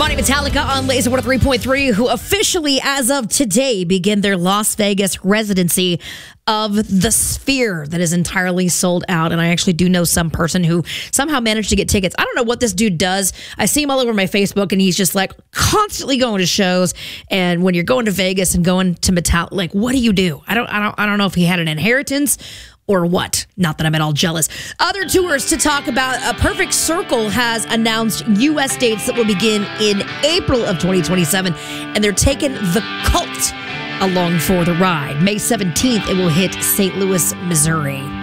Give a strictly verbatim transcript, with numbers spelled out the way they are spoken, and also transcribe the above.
Body Metallica on Laser one oh three point three, who officially, as of today, begin their Las Vegas residency of the Sphere that is entirely sold out. And I actually do know some person who somehow managed to get tickets. I don't know what this dude does. I see him all over my Facebook, and he's just like constantly going to shows. And when you're going to Vegas and going to Metallica, like, what do you do? I don't, I don't, I don't know if he had an inheritance or what. Not that I'm at all jealous. Other tours to talk about. A Perfect Circle has announced U S dates that will begin in April of twenty twenty-seven, and they're taking The Cult along for the ride. May seventeenth, it will hit Saint Louis, Missouri.